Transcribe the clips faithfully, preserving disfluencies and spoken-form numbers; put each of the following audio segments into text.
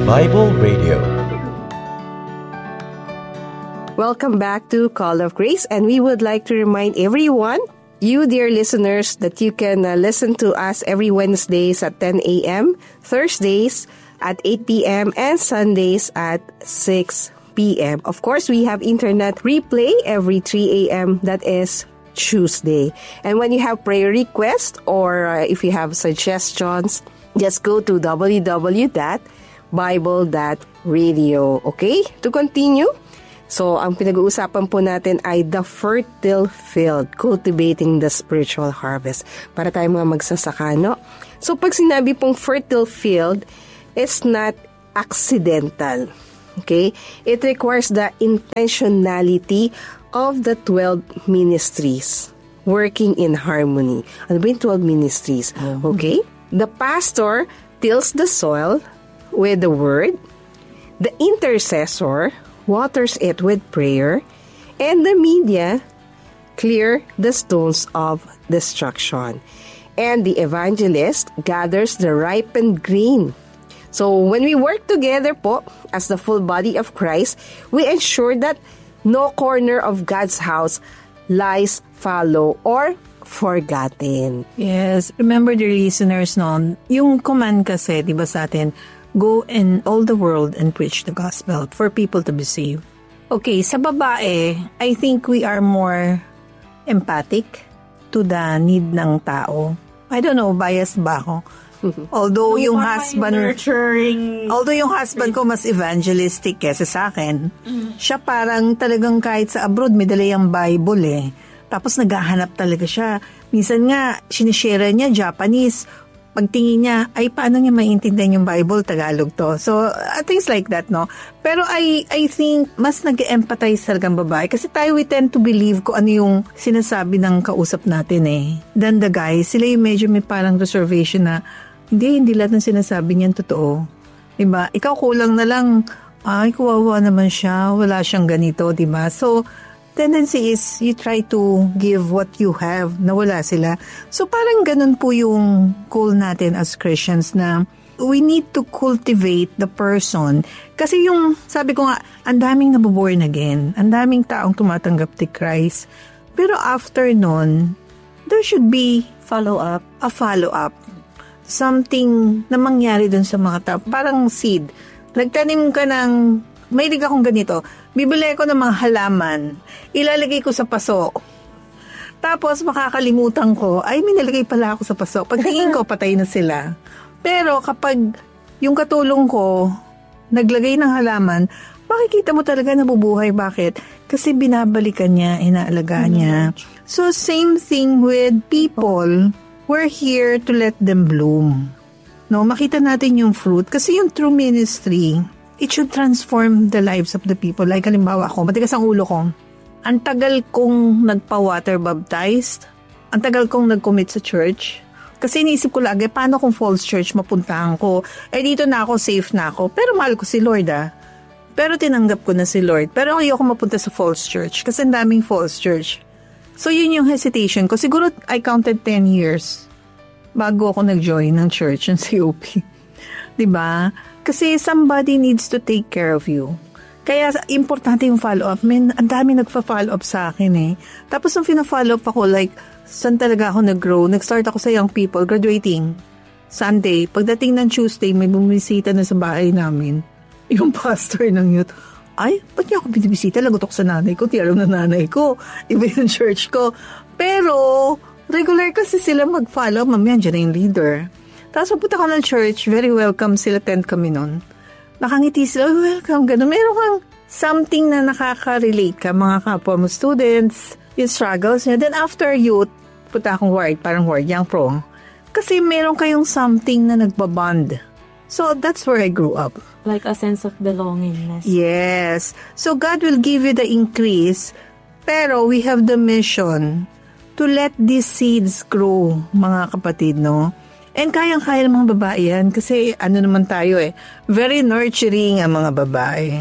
Bible Radio. Welcome back to Call of Grace, and we would like to remind everyone, you dear listeners, that you can uh, listen to us every Wednesdays at ten a.m., Thursdays at eight p.m., and Sundays at six p.m. Of course, we have internet replay every three a.m. That is Tuesday. And when you have prayer requests or uh, if you have suggestions, just go to w w w dot bible dot radio. Okay? To continue, so ang pinag-uusapan po natin ay the fertile field, cultivating the spiritual harvest. Para tayo mga magsasaka, no? So pag sinabi pong fertile field, it's not accidental. Okay? It requires the intentionality of the twelve ministries working in harmony. Ano ba yung twelve ministries? Okay? The pastor tills the soil with the word. The intercessor waters it with prayer. And the media clear the stones of destruction. And the evangelist gathers the ripened grain. So when we work together po as the full body of Christ, we ensure that no corner of God's house lies fallow or forgotten. Yes. Remember, dear listeners, no, yung command kasi, di ba sa atin, go in all the world and preach the gospel for people to be saved. Okay, sa babae, I think we are more empathic to the need ng tao. I don't know, biased ba ako? Although yung husband, nurturing. although yung husband ko mas evangelistic kesa sa akin, mm. siya parang talagang kahit sa abroad, may dala yung Bible eh. Tapos naghahanap talaga siya. Minsan nga, sinishare niya Japanese. Pagtingin niya, ay paano niya maintindihan yung Bible, Tagalog to. So, uh, things like that, no? Pero I I think, mas nag-empathize talagang babae. Kasi tayo, we tend to believe kung ano yung sinasabi ng kausap natin eh. Than the guys, sila yung medyo may parang reservation na, hindi, hindi lahat ng sinasabi niyan totoo. Diba? Ikaw kulang na lang, ay, kawawa naman siya, wala siyang ganito, diba? So, tendency is you try to give what you have na wala sila. So parang ganun po yung goal natin as Christians na we need to cultivate the person. Kasi yung, sabi ko nga, ang daming nabuborn again. Ang daming taong tumatanggap kay Christ. Pero after nun, there should be follow-up. A follow-up. Something na mangyari dun sa mga tao. Parang seed. Nagtanim ka ng, may liga akong ganito, bibili ko ng mga halaman, ilalagay ko sa paso. Tapos makakalimutan ko, ay may nilagay pala ako sa paso. Pagtingin ko, patay na sila. Pero kapag yung katulong ko, naglagay ng halaman, makikita mo talaga nabubuhay. Bakit? Kasi binabalikan niya, inaalagaan niya. So same thing with people. We're here to let them bloom. No, makita natin yung fruit. Kasi yung true ministry, it should transform the lives of the people. Like, halimbawa ako, matigas ang ulo ko. Ang tagal kong nagpa-water baptized. Ang tagal kong nag-commit sa church. Kasi iniisip ko lagi, paano kung false church mapuntahan ko? Eh, dito na ako, safe na ako. Pero mahal ko si Lord, ah. Pero tinanggap ko na si Lord. Pero ayoko mapunta sa false church. Kasi ang daming false church. So, yun yung hesitation ko. Siguro, I counted ten years bago ako nag-join ng church, ng C O P. Diba? Kasi somebody needs to take care of you. Kaya importante yung follow-up. Man, ang dami nagpa-follow-up sa akin eh. Tapos nung fina-follow up ako, like, saan talaga ako nag-grow? Nag-start ako sa young people, graduating. Sunday. Pagdating ng Tuesday, may bumisita na sa bahay namin. Yung pastor ng youth. Ay, ba't niya ako binibisita? Lagot ako sa nanay ko. Tiyaraw na nanay ko. Iba yung church ko. Pero, regular kasi sila mag-follow. Mamaya, dyan na yung leader. Tapos pupunta ka ng church, very welcome sila, tent kami nun. Nakangiti sila, welcome, gano'n. Meron kang something na nakaka-relate ka, mga kapwa mo students, yung struggles niya. Then after youth, punta akong ward, parang ward, young pro. Kasi meron kayong something na nagbabond. So that's where I grew up. Like a sense of belongingness. Yes. So God will give you the increase, pero we have the mission to let these seeds grow, mga kapatid, no? And kayang-kaya ng mga babae yan kasi ano naman tayo eh, very nurturing ang mga babae.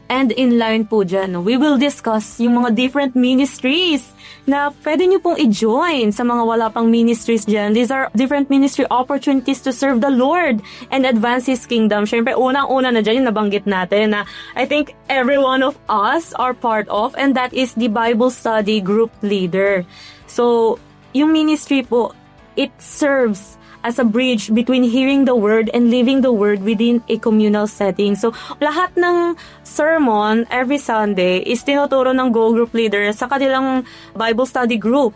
And in line po dyan, no, we will discuss yung mga different ministries na pwede nyo pong i-join sa mga wala pang ministries dyan. These are different ministry opportunities to serve the Lord and advance His kingdom. Siyempre, unang-una na dyan yung nabanggit natin na I think every one of us are part of, and that is the Bible study group leader. So, yung ministry po, it serves as a bridge between hearing the word and living the word within a communal setting. So, lahat ng sermon every Sunday is tinuturo ng Go Group Leader sa kanilang Bible study group.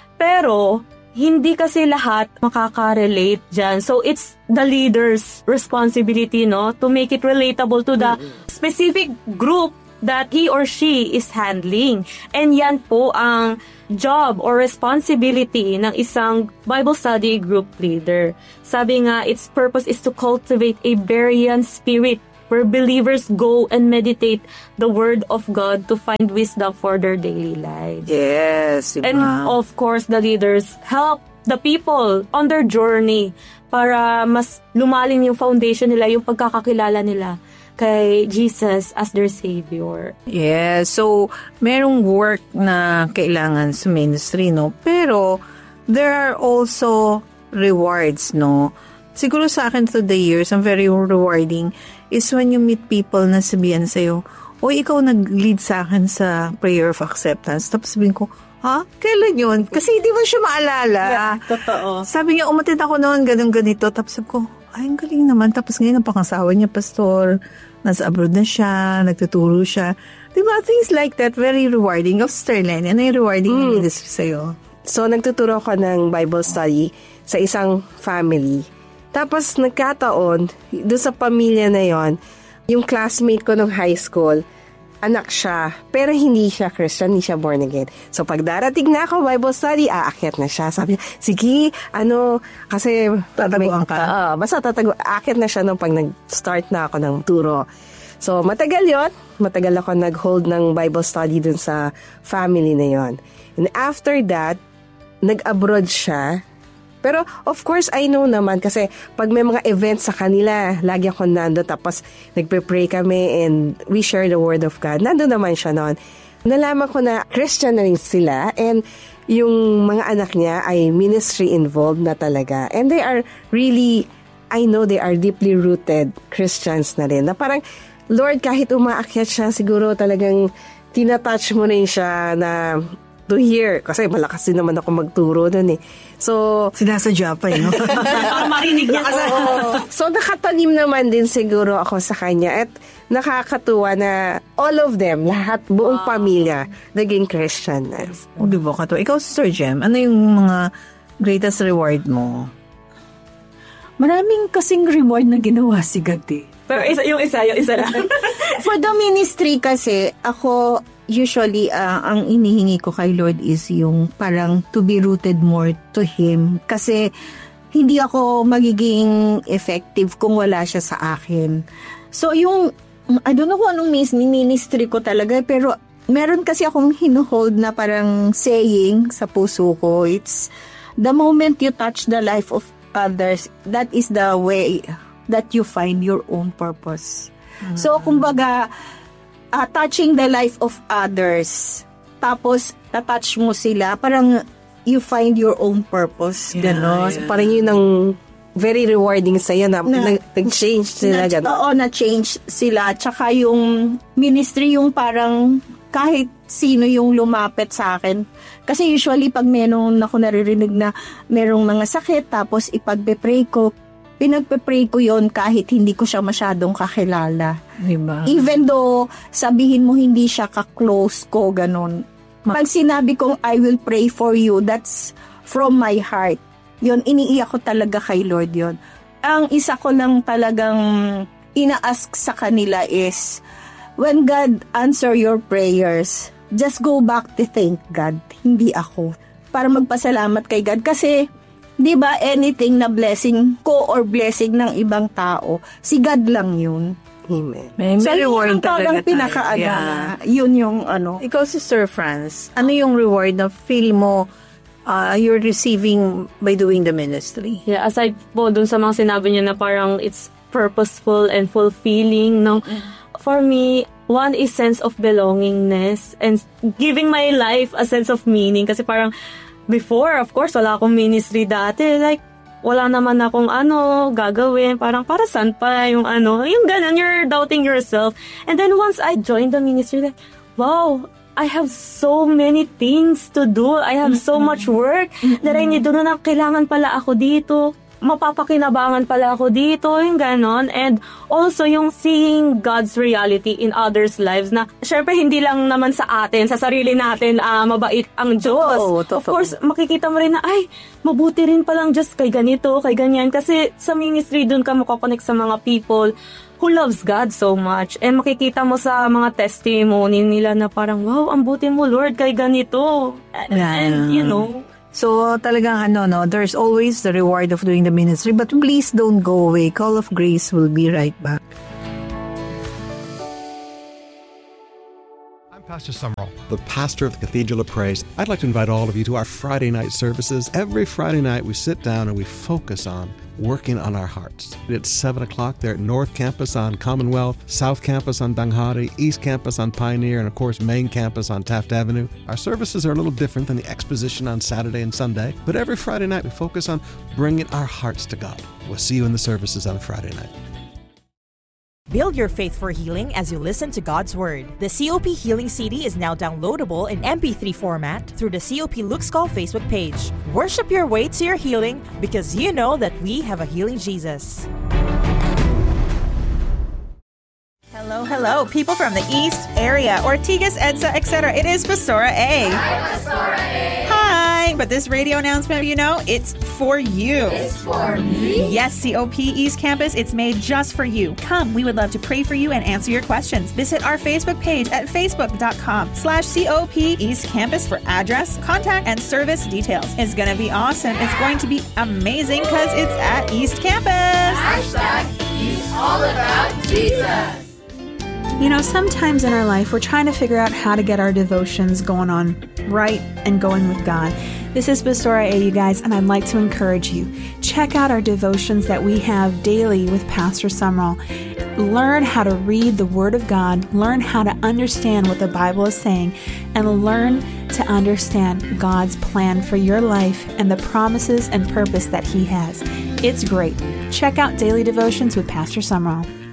Pero, hindi kasi lahat makaka-relate dyan. So, it's the leader's responsibility, no, to make it relatable to the specific group that he or she is handling. And yan po ang job or responsibility ng isang Bible study group leader. Sabi nga, its purpose is to cultivate a Berean spirit where believers go and meditate the Word of God to find wisdom for their daily lives. Yes. Diba? And of course, the leaders help the people on their journey para mas lumalim yung foundation nila, yung pagkakakilala nila kay Jesus as their Savior. Yes. So, merong work na kailangan sa ministry, no? Pero, there are also rewards, no? Siguro sa akin through the years, ang very rewarding is when you meet people na sabihan sa'yo, o ikaw nag-lead sa akin sa prayer of acceptance. Tapos sabihin ko, ha? Kailan yun? Kasi hindi mo siya maalala. Yeah, totoo. Sabi niya, umatid ako noon, ganun ganito. Tapos sabi ko, ay, ang galing naman. Tapos ngayon, ang pangasawa niya, pastor, nasa abroad na siya, nagtuturo siya. Diba? Things like that, very rewarding. Of Sterling, yan ay rewarding mm. ministry sa'yo. So, nagtuturo ako ng Bible study sa isang family. Tapos, nagkataon, doon sa pamilya na yon, yung classmate ko nung high school, anak siya, pero hindi siya Christian, hindi siya born again. So, pag darating na ako, Bible study, aakyat na siya. Sabi niya, sige, ano, kasi... Tataguan ka? Oo, uh, basta tatagu, aakyat na siya nung pag nag-start na ako ng turo. So, matagal yon, matagal ako nag-hold ng Bible study dun sa family na yon. And after that, nag-abroad siya. Pero, of course, I know naman kasi pag may mga events sa kanila, lagi ako nando, tapos nagpe-pray kami and we share the Word of God. Nando naman siya noon. Nalaman ko na Christian na rin sila and yung mga anak niya ay ministry involved na talaga. And they are really, I know they are deeply rooted Christians na rin. Na parang, Lord, kahit umaakyat siya, siguro talagang tinatouch mo rin siya na to hear. Kasi malakas din naman ako magturo nun eh. So, sinasadya pa eh, no? Para marinig niya. So, nakatanim naman din siguro ako sa kanya. At nakakatuwa na all of them, lahat, buong wow. pamilya, naging Christian na. O, di ba ka to? Ikaw, Sister Jem, ano yung mga greatest reward mo? Maraming kasing reward na ginawa si God eh. Pero isa, yung isa, yung isa lang. For the ministry kasi, ako, usually, uh, ang inihingi ko kay Lord is yung parang to be rooted more to Him. Kasi, hindi ako magiging effective kung wala siya sa akin. So, yung, I don't know kung anong ministry ko talaga, pero meron kasi akong hinuhold na parang saying sa puso ko. It's, the moment you touch the life of others, that is the way that you find your own purpose. Mm-hmm. So, kumbaga, uh, touching the life of others, tapos, tatouch mo sila, parang you find your own purpose. Yeah, gano'n. Yeah. So, parang yun ang very rewarding sa'yo na, na nag-change sila. Na, oo, na-change sila. Tsaka yung ministry, yung parang kahit sino yung lumapit sa akin. Kasi usually, pag meron ako naririnig na merong mga sakit, tapos ipagpe-pray ko, pinagpe-pray ko yon kahit hindi ko siya masyadong kakilala. Diba? Even though sabihin mo hindi siya ka-close ko, ganun. Pag sinabi kong I will pray for you, that's from my heart. Yon, iniiyak ko talaga kay Lord yon. Ang isa ko lang talagang ina-ask sa kanila is, when God answer your prayers, just go back to thank God, hindi ako. Para magpasalamat kay God. Kasi, di ba, anything na blessing ko or blessing ng ibang tao, si God lang yun. Amen. May, may so, reward yun talaga yung pinaka-ano yeah. na, yun yung ano. Ikaw, Sister Franz, ano yung reward na feel mo uh, you're receiving by doing the ministry? Yeah, aside po dun sa mga sinabi niyo na parang it's purposeful and fulfilling, no? for me, one is sense of belongingness and giving my life a sense of meaning. Kasi parang before, of course, wala akong ministry dati. Like, wala naman akong ano, gagawin. Parang para saan pa yung ano, yung ganun, you're doubting yourself. And then once I joined the ministry, like, wow, I have so many things to do. I have so much work that I need to do na kailangan pala ako dito. Mapapakinabangan pala ako dito, yung ganon. And also, yung seeing God's reality in others' lives na, syempre, hindi lang naman sa atin, sa sarili natin, uh, mabait ang Diyos. Totoo, totoo. Of course, makikita mo rin na, ay, mabuti rin palang Diyos kay ganito, kay ganyan. Kasi sa ministry, dun ka makakonect sa mga people who loves God so much. And makikita mo sa mga testimony nila na parang, wow, ang buti mo, Lord, kay ganito. And, Yeah. and you know, So, talagang ano, no, there's always the reward of doing the ministry. But please don't go away. Call of Grace will be right back. I'm Pastor Summerall, the pastor of the Cathedral of Praise. I'd like to invite all of you to our Friday night services. Every Friday night, we sit down and we focus on working on our hearts. It's seven o'clock there at North Campus on Commonwealth, South Campus on Danghari, East Campus on Pioneer, and of course, Main Campus on Taft Avenue. Our services are a little different than the exposition on Saturday and Sunday, but every Friday night we focus on bringing our hearts to God. We'll see you in the services on Friday night. Build your faith for healing as you listen to God's Word. The C O P Healing C D is now downloadable in M P three format through the C O P Luke's Call Facebook page. Worship your way to your healing because you know that we have a healing Jesus. Hello, hello, people from the East area, Ortigas, EDSA, et cetera. It is Pastora A. Hi, Pastora A. Hi, but this radio announcement, you know, it's for you. It's for me? Yes, C O P East Campus, it's made just for you. Come, we would love to pray for you and answer your questions. Visit our Facebook page at facebook.com slash COP East Campus for address, contact, and service details. It's going to be awesome. It's going to be amazing because it's at East Campus. Hashtag He's all about Jesus. You know, sometimes in our life, we're trying to figure out how to get our devotions going on right and going with God. This is Pastora A, you guys, and I'd like to encourage you. Check out our devotions that we have daily with Pastor Summerall. Learn how to read the Word of God, learn how to understand what the Bible is saying, and learn to understand God's plan for your life and the promises and purpose that He has. It's great. Check out Daily Devotions with Pastor Summerall.